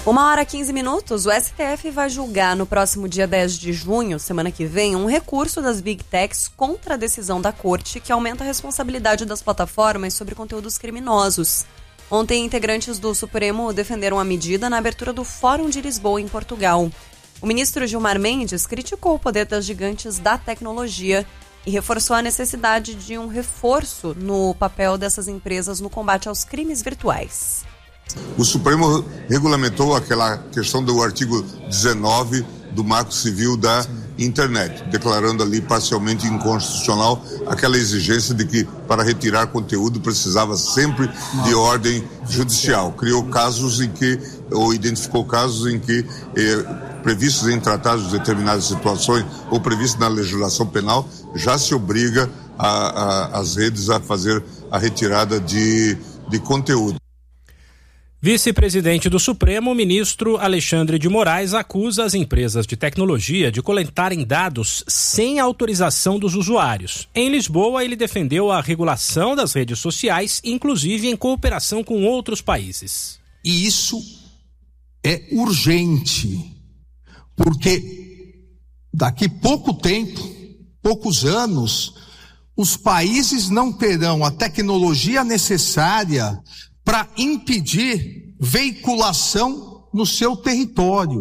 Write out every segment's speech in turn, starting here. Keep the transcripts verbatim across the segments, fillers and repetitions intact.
Uma hora e quinze minutos, o S T F vai julgar no próximo dia dez de junho, semana que vem, um recurso das Big Techs contra a decisão da corte que aumenta a responsabilidade das plataformas sobre conteúdos criminosos. Ontem, integrantes do Supremo defenderam a medida na abertura do Fórum de Lisboa, em Portugal. O ministro Gilmar Mendes criticou o poder das gigantes da tecnologia e reforçou a necessidade de um reforço no papel dessas empresas no combate aos crimes virtuais. O Supremo regulamentou aquela questão do artigo dezenove do Marco Civil da Internet, declarando ali parcialmente inconstitucional aquela exigência de que para retirar conteúdo precisava sempre de ordem judicial. Criou casos em que, ou identificou casos em que, eh, previstos em tratados de determinadas situações ou previstos na legislação penal, já se obriga a, a, as redes a fazer a retirada de, de conteúdo. Vice-presidente do Supremo, o ministro Alexandre de Moraes, acusa as empresas de tecnologia de coletarem dados sem autorização dos usuários. Em Lisboa, ele defendeu a regulação das redes sociais, inclusive em cooperação com outros países. E isso é urgente, porque daqui pouco tempo, poucos anos, os países não terão a tecnologia necessária para impedir veiculação no seu território.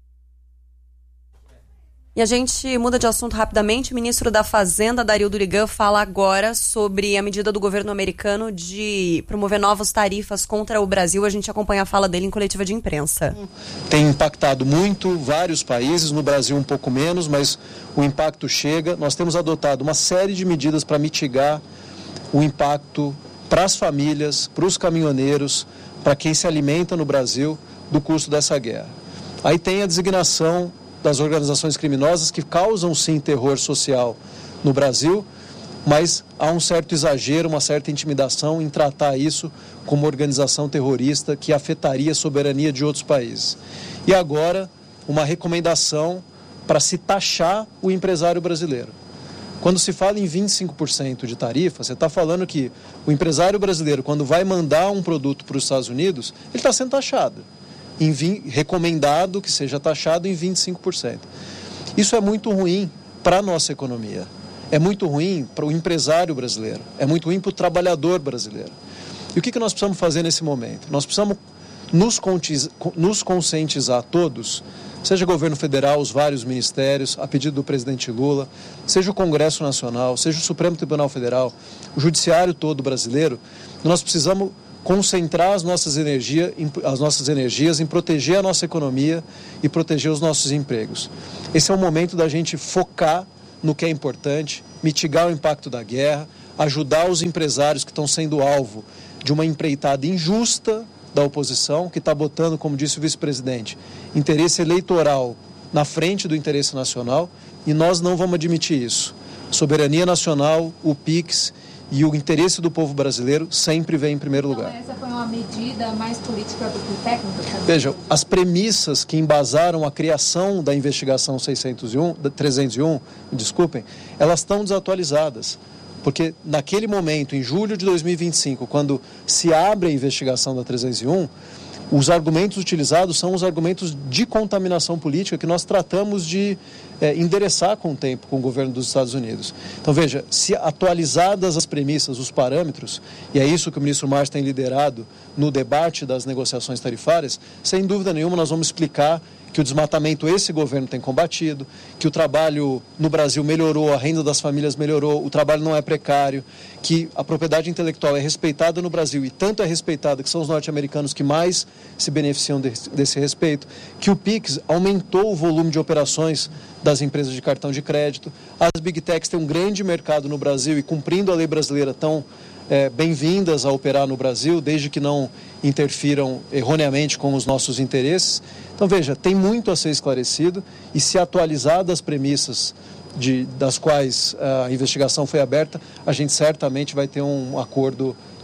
E a gente muda de assunto rapidamente. O ministro da Fazenda, Dario Durigan, fala agora sobre a medida do governo americano de promover novas tarifas contra o Brasil. A gente acompanha a fala dele em coletiva de imprensa. Tem impactado muito vários países, no Brasil um pouco menos, mas o impacto chega. Nós temos adotado uma série de medidas para mitigar o impacto para as famílias, para os caminhoneiros, para quem se alimenta no Brasil do custo dessa guerra. Aí tem a designação das organizações criminosas que causam sim terror social no Brasil, mas há um certo exagero, uma certa intimidação em tratar isso como organização terrorista que afetaria a soberania de outros países. E agora, uma recomendação para se taxar o empresário brasileiro. Quando se fala em vinte e cinco por cento de tarifa, você está falando que o empresário brasileiro, quando vai mandar um produto para os Estados Unidos, ele está sendo taxado. Em vi... Recomendado que seja taxado em vinte e cinco por cento. Isso é muito ruim para a nossa economia. É muito ruim para o empresário brasileiro. É muito ruim para o trabalhador brasileiro. E o que, que nós precisamos fazer nesse momento? Nós precisamos nos, contiz... nos conscientizar todos, seja o governo federal, os vários ministérios, a pedido do presidente Lula, seja o Congresso Nacional, seja o Supremo Tribunal Federal, o judiciário todo brasileiro, nós precisamos concentrar as nossas, energia, as nossas energias em proteger a nossa economia e proteger os nossos empregos. Esse é o momento da gente focar no que é importante, mitigar o impacto da guerra, ajudar os empresários que estão sendo alvo de uma empreitada injusta da oposição, que está botando, como disse o vice-presidente, interesse eleitoral na frente do interesse nacional, e nós não vamos admitir isso. Soberania nacional, o PIX e o interesse do povo brasileiro sempre vem em primeiro lugar. Então, essa foi uma medida mais política do que técnica também? Veja, as premissas que embasaram a criação da investigação seiscentos e um, trezentos e um, desculpem, elas estão desatualizadas. Porque naquele momento, em julho de dois mil e vinte e cinco, quando se abre a investigação da trezentos e um, os argumentos utilizados são os argumentos de contaminação política que nós tratamos de é, endereçar com o tempo com o governo dos Estados Unidos. Então veja, se atualizadas as premissas, os parâmetros, e é isso que o ministro Márcio tem liderado no debate das negociações tarifárias, sem dúvida nenhuma nós vamos explicar que o desmatamento esse governo tem combatido, que o trabalho no Brasil melhorou, a renda das famílias melhorou, o trabalho não é precário, que a propriedade intelectual é respeitada no Brasil e tanto é respeitada que são os norte-americanos que mais se beneficiam desse, desse respeito, que o PIX aumentou o volume de operações das empresas de cartão de crédito, as Big Techs têm um grande mercado no Brasil e cumprindo a lei brasileira estão é, bem-vindas a operar no Brasil, desde que não interfiram erroneamente com os nossos interesses. Então, veja, tem muito a ser esclarecido e se atualizadas as premissas de, das quais a investigação foi aberta, a gente certamente vai ter um acordo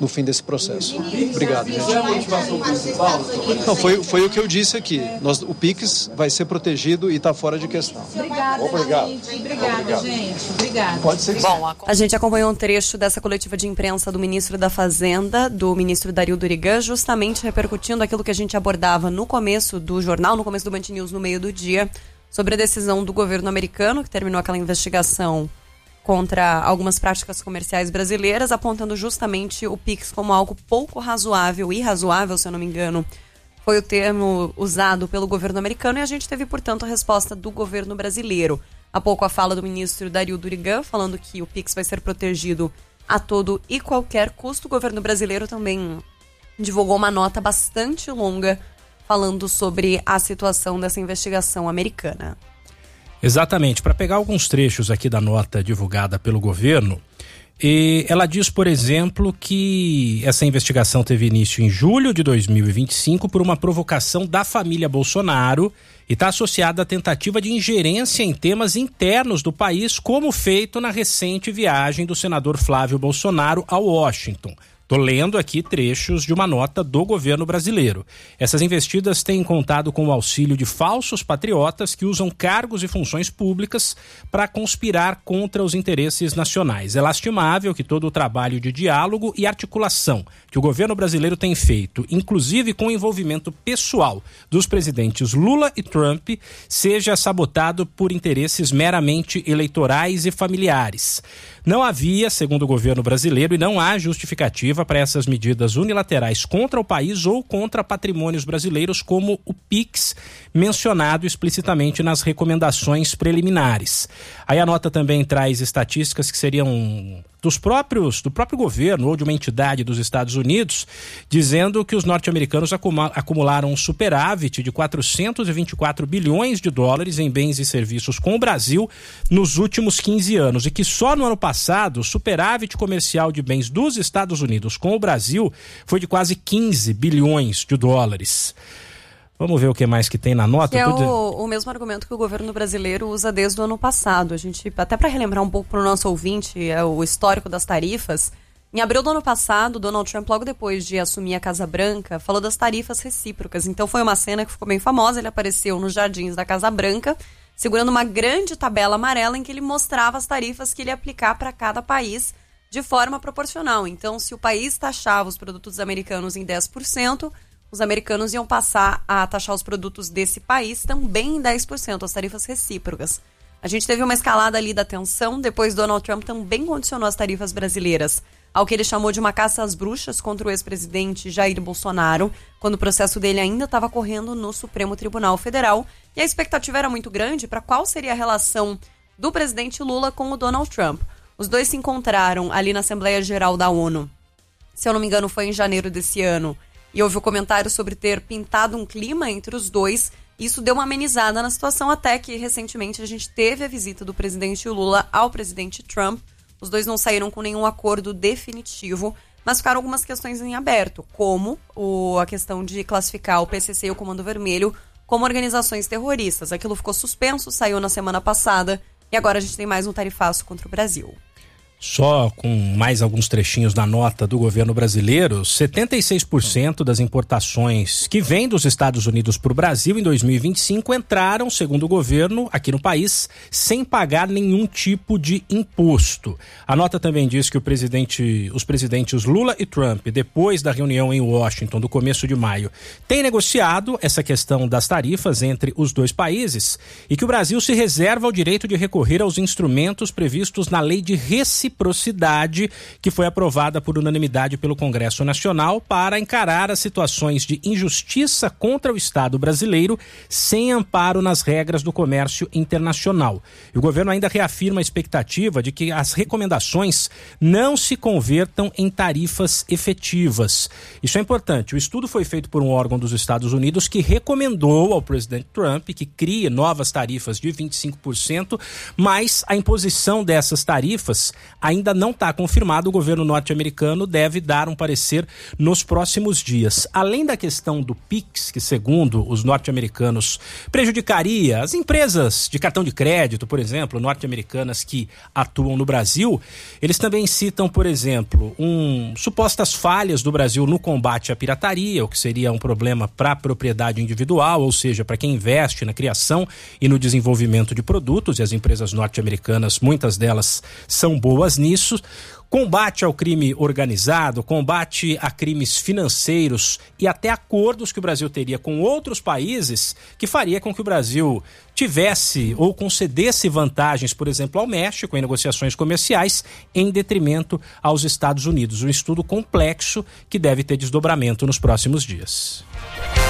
no fim desse processo. Obrigado, gente. Não, foi, foi o que eu disse aqui. Nós, o Pix vai ser protegido e está fora de questão. Obrigada, Obrigado. gente. Obrigada, gente. Obrigada. Pode ser que Bom, a gente acompanhou um trecho dessa coletiva de imprensa do ministro da Fazenda, do ministro Dario Durigan, justamente repercutindo aquilo que a gente abordava no começo do jornal, no começo do Band News, no meio do dia, sobre a decisão do governo americano, que terminou aquela investigação contra algumas práticas comerciais brasileiras, apontando justamente o Pix como algo pouco razoável, irrazoável, se eu não me engano, foi o termo usado pelo governo americano, e a gente teve, portanto, a resposta do governo brasileiro. Há pouco a fala do ministro Dario Durigan, falando que o Pix vai ser protegido a todo e qualquer custo. O governo brasileiro também divulgou uma nota bastante longa falando sobre a situação dessa investigação americana. Exatamente. Para pegar alguns trechos aqui da nota divulgada pelo governo, e ela diz, por exemplo, que essa investigação teve início em julho de dois mil e vinte e cinco por uma provocação da família Bolsonaro e está associada à tentativa de ingerência em temas internos do país, como feito na recente viagem do senador Flávio Bolsonaro a Washington. Estou lendo aqui trechos de uma nota do governo brasileiro. Essas investidas têm contado com o auxílio de falsos patriotas que usam cargos e funções públicas para conspirar contra os interesses nacionais. É lastimável que todo o trabalho de diálogo e articulação que o governo brasileiro tem feito, inclusive com o envolvimento pessoal dos presidentes Lula e Trump, seja sabotado por interesses meramente eleitorais e familiares. Não havia, segundo o governo brasileiro, e não há justificativa para essas medidas unilaterais contra o país ou contra patrimônios brasileiros, como o Pix, mencionado explicitamente nas recomendações preliminares. Aí a nota também traz estatísticas que seriam dos próprios, do próprio governo ou de uma entidade dos Estados Unidos, dizendo que os norte-americanos acumularam um superávit de quatrocentos e vinte e quatro bilhões de dólares em bens e serviços com o Brasil nos últimos quinze anos, e que só no ano passado o superávit comercial de bens dos Estados Unidos com o Brasil foi de quase quinze bilhões de dólares. Vamos ver o que mais que tem na nota. Que é o, o mesmo argumento que o governo brasileiro usa desde o ano passado. A gente, até para relembrar um pouco para o nosso ouvinte, é o histórico das tarifas. Em abril do ano passado, Donald Trump, logo depois de assumir a Casa Branca, falou das tarifas recíprocas. Então foi uma cena que ficou bem famosa. Ele apareceu nos jardins da Casa Branca, segurando uma grande tabela amarela em que ele mostrava as tarifas que ele ia aplicar para cada país de forma proporcional. Então, se o país taxava os produtos americanos em dez por cento... os americanos iam passar a taxar os produtos desse país também em dez por cento, as tarifas recíprocas. A gente teve uma escalada ali da tensão, depois Donald Trump também condicionou as tarifas brasileiras ao que ele chamou de uma caça às bruxas contra o ex-presidente Jair Bolsonaro, quando o processo dele ainda estava correndo no Supremo Tribunal Federal, e a expectativa era muito grande para qual seria a relação do presidente Lula com o Donald Trump. Os dois se encontraram ali na Assembleia Geral da ONU, se eu não me engano foi em janeiro desse ano, e houve o um comentário sobre ter pintado um clima entre os dois. Isso deu uma amenizada na situação, até que recentemente a gente teve a visita do presidente Lula ao presidente Trump. Os dois não saíram com nenhum acordo definitivo, mas ficaram algumas questões em aberto, como o, a questão de classificar o P C C e o Comando Vermelho como organizações terroristas. Aquilo ficou suspenso, saiu na semana passada, e agora a gente tem mais um tarifaço contra o Brasil. Só com mais alguns trechinhos da nota do governo brasileiro, setenta e seis por cento das importações que vêm dos Estados Unidos para o Brasil em dois mil e vinte e cinco entraram, segundo o governo, aqui no país, sem pagar nenhum tipo de imposto. A nota também diz que o presidente, os presidentes Lula e Trump, depois da reunião em Washington do começo de maio, têm negociado essa questão das tarifas entre os dois países e que o Brasil se reserva o direito de recorrer aos instrumentos previstos na lei de reciprocidade reciprocidade, que foi aprovada por unanimidade pelo Congresso Nacional para encarar as situações de injustiça contra o Estado brasileiro sem amparo nas regras do comércio internacional. E o governo ainda reafirma a expectativa de que as recomendações não se convertam em tarifas efetivas. Isso é importante. O estudo foi feito por um órgão dos Estados Unidos que recomendou ao presidente Trump que crie novas tarifas de vinte e cinco por cento, mas a imposição dessas tarifas ainda não está confirmado. O governo norte-americano deve dar um parecer nos próximos dias. Além da questão do Pix, que segundo os norte-americanos prejudicaria as empresas de cartão de crédito, por exemplo, norte-americanas que atuam no Brasil, eles também citam, por exemplo, um, supostas falhas do Brasil no combate à pirataria, o que seria um problema para a propriedade individual, ou seja, para quem investe na criação e no desenvolvimento de produtos, e as empresas norte-americanas, muitas delas são boas nisso. Combate ao crime organizado, combate a crimes financeiros e até acordos que o Brasil teria com outros países que faria com que o Brasil tivesse ou concedesse vantagens, por exemplo, ao México em negociações comerciais em detrimento aos Estados Unidos. Um estudo complexo que deve ter desdobramento nos próximos dias.